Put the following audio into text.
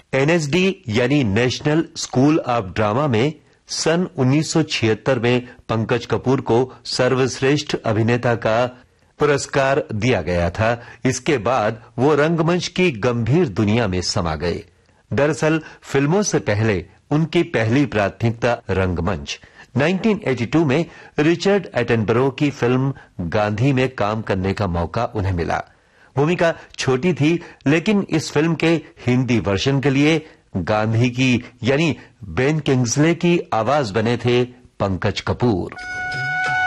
NSD यानी national school of drama में सन 1976 में पंकज कपूर को सर्वश्रेष्ठ अभिनेता का पुरस्कार दिया गया था। इसके बाद वो रंगमंच की गंभीर दुनिया में समा गए। दरअसल फिल्मों से पहले उनकी पहली प्राथमिकता रंगमंच। 1982 में रिचर्ड एटनबरो की फिल्म गांधी में काम करने का मौका उन्हें मिला। भूमिका छोटी थी, लेकिन इस फिल्म के हिंदी वर्जन के लिए गांधी की यानी बेन किंग्सले की आवाज बने थे पंकज कपूर।